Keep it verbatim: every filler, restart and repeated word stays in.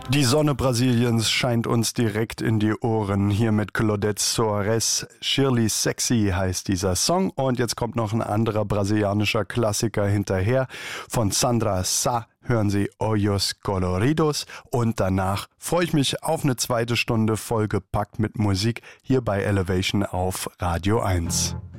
Die Sonne Brasiliens scheint uns direkt in die Ohren. Hier mit Claudette Soares. Shirley Sexy heißt dieser Song. Und jetzt kommt noch ein anderer brasilianischer Klassiker hinterher. Von Sandra Sá hören Sie Olhos Coloridos. Und danach freue ich mich auf eine zweite Stunde vollgepackt mit Musik hier bei Elevation auf Radio eins.